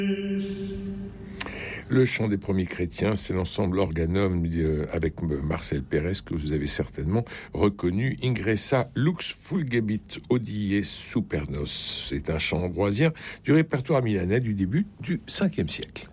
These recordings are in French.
Le chant des premiers chrétiens, c'est l'ensemble organum avec Marcel Pérez, que vous avez certainement reconnu. Ingressa lux fulgebit odie supernos. C'est un chant ambroisien du répertoire milanais du début du 5e siècle.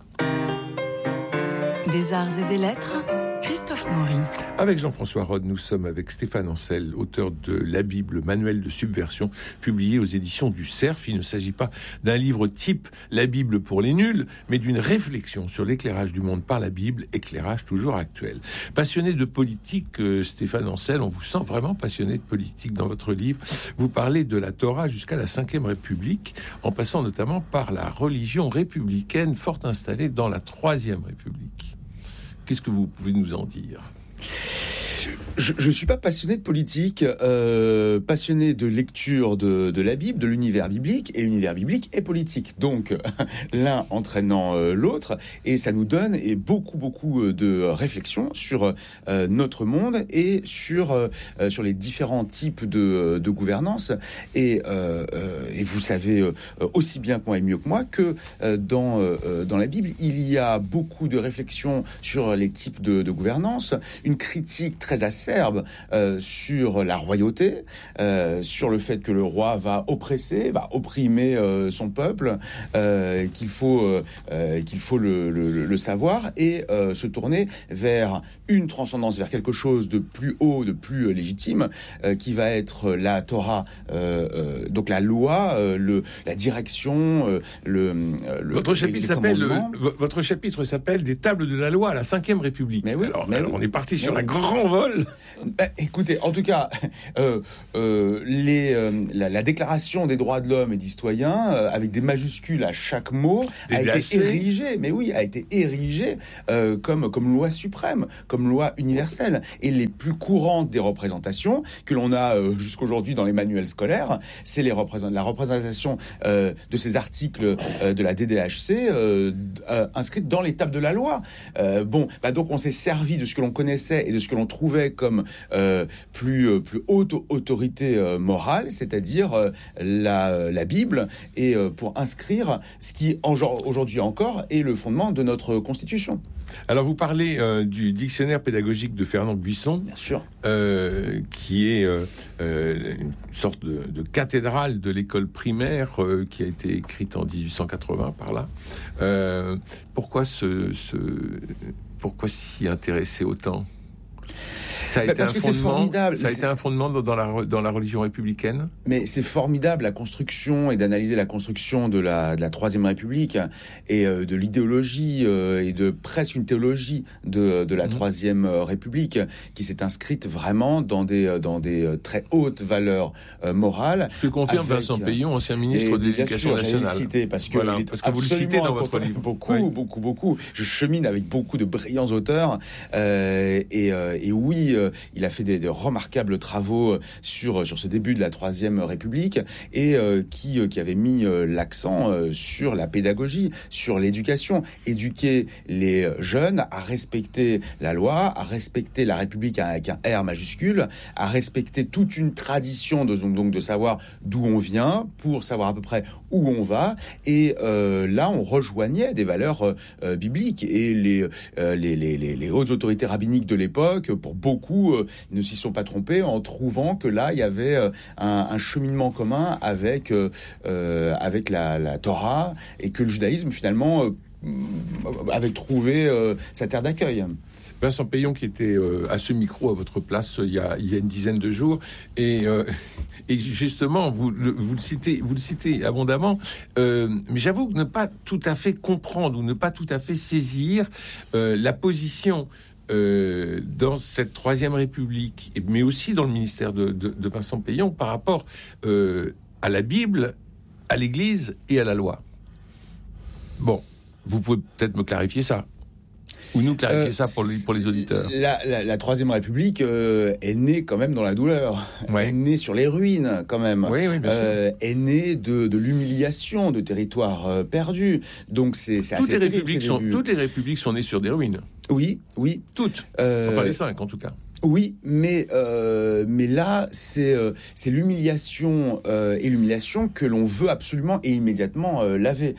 Des arts et des lettres, Christophe Maury. Avec Jean-François Rode, nous sommes avec Stéphane Ancel, auteur de La Bible, manuel de subversion, publié aux éditions du Cerf. Il ne s'agit pas d'un livre type La Bible pour les nuls, mais d'une réflexion sur l'éclairage du monde par la Bible, éclairage toujours actuel. Passionné de politique, Stéphane Ancel, on vous sent vraiment passionné de politique dans votre livre. Vous parlez de la Torah jusqu'à la 5e République, en passant notamment par la religion républicaine fort installée dans la 3e République. Qu'est-ce que vous pouvez nous en dire ? Je ne suis pas passionné de politique, passionné de lecture de la Bible, de l'univers biblique, et l'univers biblique est politique. Donc, l'un entraînant l'autre, et ça nous donne beaucoup de réflexions sur notre monde et sur les différents types de gouvernance. Et vous savez aussi bien que moi et mieux que moi que dans la Bible, il y a beaucoup de réflexions sur les types de gouvernance, une critique très acerbe sur la royauté, sur le fait que le roi va opprimer son peuple, qu'il faut le savoir et se tourner vers une transcendance, vers quelque chose de plus haut, de plus légitime, qui va être la Torah, donc la loi, la direction, Votre chapitre s'appelle Des tables de la loi à la 5e République. Mais oui, alors on est parti sur un grand vol. Écoutez, en tout cas, la déclaration des droits de l'homme et du citoyen, avec des majuscules à chaque mot, a été érigée comme loi suprême, comme loi universelle. Et les plus courantes des représentations que l'on a jusqu'aujourd'hui dans les manuels scolaires, c'est la représentation de ces articles de la DDHC inscrites dans les tables de la loi. Donc on s'est servi de ce que l'on connaissait et de ce que l'on trouvait comme plus haute autorité morale, c'est-à-dire la Bible, et pour inscrire ce qui aujourd'hui encore est le fondement de notre Constitution. Alors vous parlez du dictionnaire pédagogique de Fernand Buisson, bien sûr, qui est une sorte de cathédrale de l'école primaire qui a été écrite en 1880 par là. Pourquoi s'y intéresser autant ? Ça a été parce que c'est formidable. Ça a été un fondement dans la religion républicaine. Mais c'est formidable la construction et d'analyser la construction de la 3e République et de l'idéologie et de presque une théologie de la 3e République qui s'est inscrite vraiment dans des très hautes valeurs morales. Ce que confirme Vincent Peillon, ancien ministre de l'Éducation nationale. J'allais le citer parce que vous le citez dans votre livre. Beaucoup. Je chemine avec beaucoup de brillants auteurs et oui, il a fait des remarquables travaux sur ce début de la 3e République et qui avait mis l'accent sur la pédagogie, sur l'éducation, éduquer les jeunes à respecter la loi, à respecter la République avec un R majuscule, à respecter toute une tradition donc de savoir d'où on vient pour savoir à peu près où on va. Et là, on rejoignait des valeurs bibliques et les hautes autorités rabbiniques de l'époque, pour beaucoup, ne s'y sont pas trompés en trouvant que là, il y avait un cheminement commun avec la Torah et que le judaïsme, finalement, avait trouvé sa terre d'accueil. Vincent Peillon, qui était à ce micro à votre place il y a une dizaine de jours, et justement vous le citez abondamment, mais j'avoue ne pas tout à fait comprendre ou ne pas tout à fait saisir la position dans cette 3e République, mais aussi dans le ministère de Vincent Peillon par rapport à la Bible, à l'Église et à la loi. Bon, vous pouvez peut-être me clarifier ça. Ou nous clarifier ça pour les auditeurs. La 3e République est née quand même dans la douleur. Ouais. Est née sur les ruines quand même. Oui, bien sûr. Est née de l'humiliation de territoires perdus. Donc c'est toutes les républiques sont nées sur des ruines. Oui. Toutes. Enfin les 5 en tout cas. Oui, mais là, c'est l'humiliation et l'humiliation que l'on veut absolument et immédiatement laver.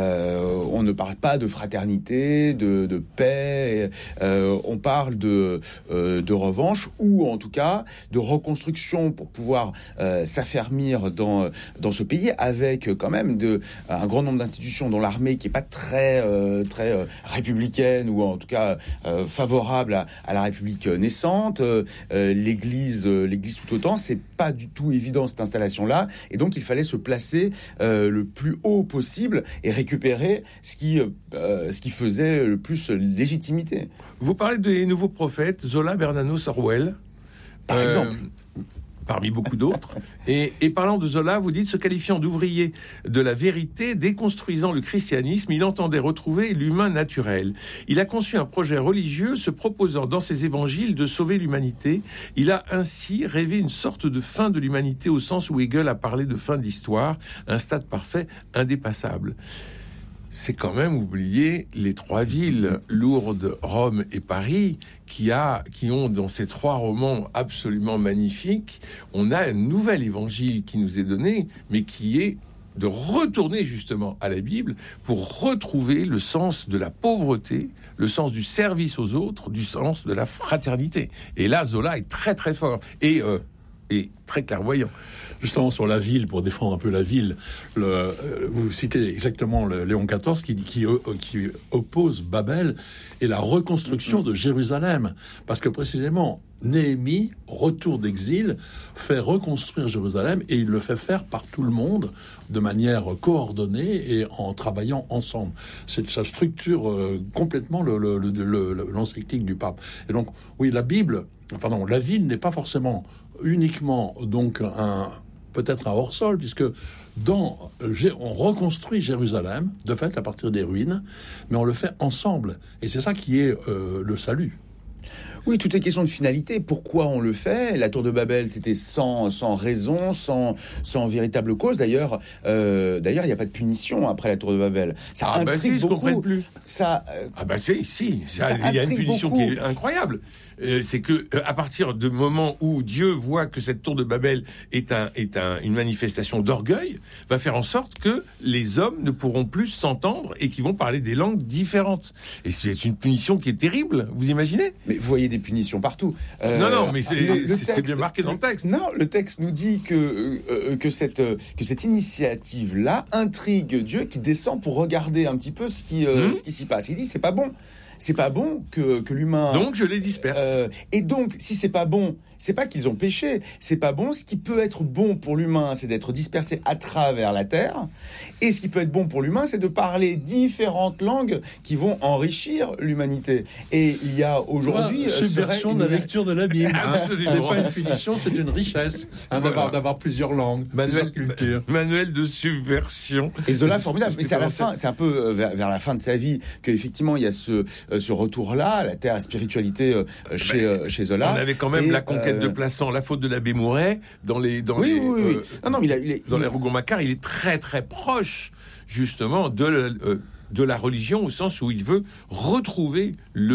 On ne parle pas de fraternité, de paix. On parle de revanche ou en tout cas de reconstruction pour pouvoir s'affermir dans ce pays avec quand même un grand nombre d'institutions, dont l'armée qui est pas très républicaine ou en tout cas favorable à la République naissante. L'église tout autant, c'est pas du tout évident cette installation-là, et donc il fallait se placer le plus haut possible et récupérer ce qui faisait le plus légitimité. Vous parlez des nouveaux prophètes, Zola, Bernanos, Orwell, par exemple. Parmi beaucoup d'autres. Et parlant de Zola, vous dites, se qualifiant d'ouvrier de la vérité, déconstruisant le christianisme, il entendait retrouver l'humain naturel. Il a conçu un projet religieux se proposant dans ses évangiles de sauver l'humanité. Il a ainsi rêvé une sorte de fin de l'humanité au sens où Hegel a parlé de fin de l'histoire, un stade parfait, indépassable. C'est quand même oublier les trois villes, Lourdes, Rome et Paris, qui ont dans ces trois romans absolument magnifiques, on a un nouvel évangile qui nous est donné, mais qui est de retourner justement à la Bible pour retrouver le sens de la pauvreté, le sens du service aux autres, du sens de la fraternité. Et là, Zola est très très fort et très clairvoyant. Justement, sur la ville, pour défendre un peu la ville, vous citez exactement Léon XIV qui oppose Babel et la reconstruction de Jérusalem. Parce que précisément, Néhémie, retour d'exil, fait reconstruire Jérusalem et il le fait faire par tout le monde de manière coordonnée et en travaillant ensemble. Ça structure complètement l'encyclique du pape. Et donc, oui, la ville n'est pas forcément uniquement donc peut-être un hors-sol, puisque on reconstruit Jérusalem, de fait, à partir des ruines, mais on le fait ensemble. Et c'est ça qui est le salut. Oui, tout est question de finalité. Pourquoi on le fait ? La tour de Babel, c'était sans raison, sans véritable cause. D'ailleurs, il n'y a pas de punition après la tour de Babel. Ça intrigue beaucoup. Je comprends plus. Il y a une punition qui est incroyable. C'est que à partir du moment où Dieu voit que cette tour de Babel est une manifestation d'orgueil, va faire en sorte que les hommes ne pourront plus s'entendre et qu'ils vont parler des langues différentes. Et c'est une punition qui est terrible. Vous imaginez ? Mais vous voyez des punitions partout. Non, mais c'est bien marqué dans le texte. Non, le texte nous dit que cette initiative-là intrigue Dieu qui descend pour regarder un petit peu ce qui s'y passe. Il dit c'est pas bon. C'est pas bon que l'humain... Donc je les disperse. Et donc, si c'est pas bon, c'est pas qu'ils ont péché. C'est pas bon. Ce qui peut être bon pour l'humain, c'est d'être dispersé à travers la terre. Et ce qui peut être bon pour l'humain, c'est de parler différentes langues qui vont enrichir l'humanité. Et il y a aujourd'hui... subversion de la lecture de la Bible. C'est pas une punition, c'est une richesse d'avoir plusieurs langues, plusieurs cultures. Manuel de subversion. Et Zola, formidable. Mais c'est à la fin, c'est un peu vers la fin de sa vie qu'effectivement, il y a ce retour-là, la terre, la spiritualité chez Zola. On avait quand même la conquête de Plassans, la faute de l'abbé Mouret, dans les Rougon-Macquart, il est très très proche justement de la religion, au sens où il veut retrouver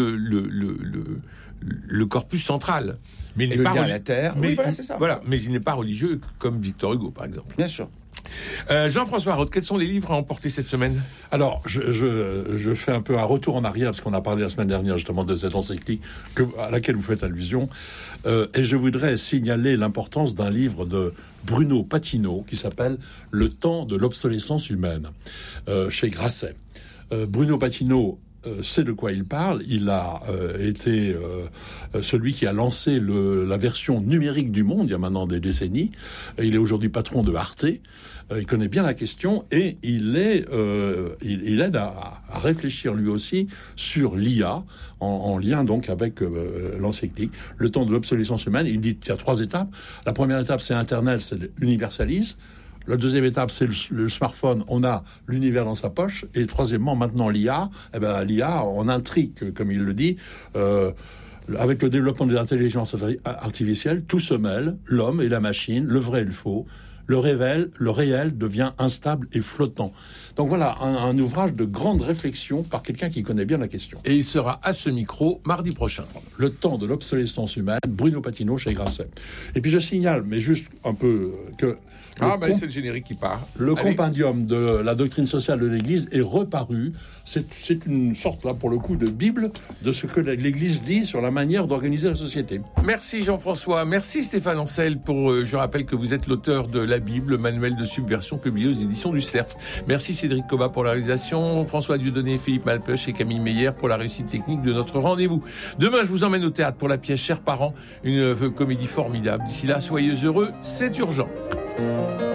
le corpus central. Mais il n'est pas à la terre. Mais, voilà, c'est ça. Voilà, mais il n'est pas religieux comme Victor Hugo, par exemple. Bien sûr. Jean-François Roth, quels sont les livres à emporter cette semaine ? Alors, je fais un peu un retour en arrière, parce qu'on a parlé la semaine dernière justement de cette encyclique à laquelle vous faites allusion, et je voudrais signaler l'importance d'un livre de Bruno Patino qui s'appelle « Le temps de l'obsolescence humaine » chez Grasset. Bruno Patino sait de quoi il parle. Il a été celui qui a lancé la version numérique du Monde il y a maintenant des décennies. Il est aujourd'hui patron de Arte. Il connaît bien la question et il aide à réfléchir lui aussi sur l'IA en lien donc avec l'encyclique. Le temps de l'obsolescence humaine, il dit qu'il y a 3 étapes. La première étape, c'est Internet, c'est l'universalisme. La deuxième étape, c'est le smartphone. On a l'univers dans sa poche. Et troisièmement, maintenant, l'IA. L'IA, on intrigue, comme il le dit. Avec le développement des intelligences artificielles, tout se mêle. L'homme et la machine, le vrai et le faux, le réel devient instable et flottant. Donc voilà, un ouvrage de grande réflexion par quelqu'un qui connaît bien la question. Et il sera à ce micro mardi prochain. Le temps de l'obsolescence humaine, Bruno Patinaud chez Grasset. Et puis je signale, mais juste un peu, que c'est le générique qui part. Le compendium de la doctrine sociale de l'Église est reparu. C'est une sorte, là, pour le coup, de Bible de ce que l'Église dit sur la manière d'organiser la société. Merci Jean-François. Merci Stéphane Ancel je rappelle que vous êtes l'auteur de la Bible, manuel de subversion, publié aux éditions du Cerf. Merci Cédric Cobat pour la réalisation, François Dieudonné, Philippe Malpeuch et Camille Meyer pour la réussite technique de notre rendez-vous. Demain, je vous emmène au théâtre pour la pièce Chers parents, une comédie formidable. D'ici là, soyez heureux, c'est urgent.